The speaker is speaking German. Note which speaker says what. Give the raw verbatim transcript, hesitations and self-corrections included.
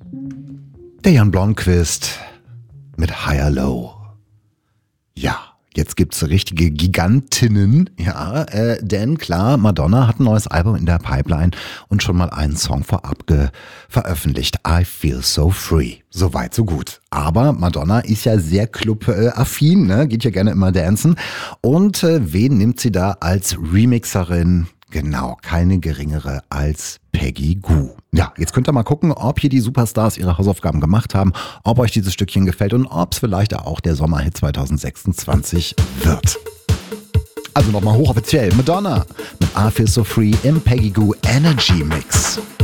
Speaker 1: Der Jan Blomqvist mit Higher Low. Ja, jetzt gibt's richtige Gigantinnen, ja, äh, denn klar, Madonna hat ein neues Album in der Pipeline und schon mal einen Song vorab ge- veröffentlicht. I Feel So Free. So weit, so gut. Aber Madonna ist ja sehr club-affin, ne? Geht ja gerne immer dancen. Und äh, wen nimmt sie da als Remixerin? Genau, keine geringere als Peggy Gou. Ja, jetzt könnt ihr mal gucken, ob hier die Superstars ihre Hausaufgaben gemacht haben, ob euch dieses Stückchen gefällt und ob es vielleicht auch der Sommerhit zwanzig sechsundzwanzig wird. Also nochmal hochoffiziell, Madonna mit I Feel So Free im Peggy Gou Energy Mix.